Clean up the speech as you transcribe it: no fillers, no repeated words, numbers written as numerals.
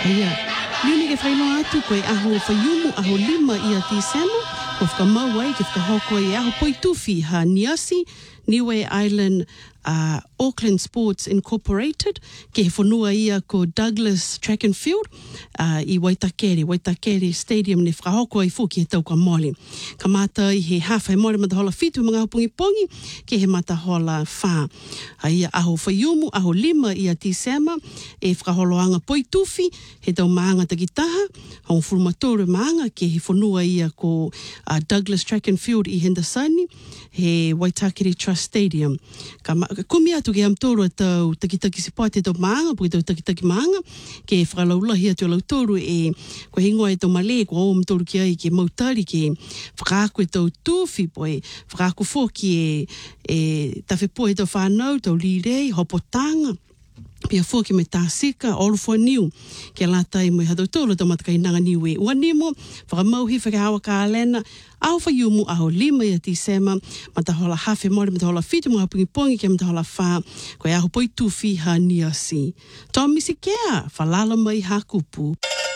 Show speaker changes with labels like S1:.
S1: Ia, liuni ke whainoa atu koe aho whaiumu aho 5 ia Tisema, ko whakamau ai ke whakahoko ai aho poituwhi ha Niasi, Niue Island Auckland Sports Incorporated, ke he whanua ia ko Douglas Track and Field i Waitakere Stadium ne whakahoko ai fuki he tau ka mole. Ka mata i he hawhai mole matahola fitu mga hopungi ke he matahola wha. Ia aho whaiumu, aho 5 ia Tisema, e whakaholoanga poituwhi, he tau maanga takitaha, hong furumatore maanga ke he whanua ia ko Douglas Track and Field i Hendersoni, he Waitakere Trust Stadium. Kumi atu ke amtoro tau takitaki sipoate tau maanga, puki tau takitaki maanga, ke whakalaulahi atu lautoru e ko hingoa e tau male, ko o amtoro ki ai ke mautari ke whakaako e tau tuwhi poe, whakaako fōki e tawhepo e tau whanau, tau lirei, hopotanga, pia fōki me tāsika, olufo niu, ke latai mo i hadau tōlo tau matakai nanga niu e uanimo, whakamauhi whakahawa ka alena, au whaiumu aho 5 ia Tisema, matahola hawhe mori, matahola fitu mga pungipongi ke matahola wha, koe aho poituwhi ha Niasi. Tō misi kea, whalala mai hakupu.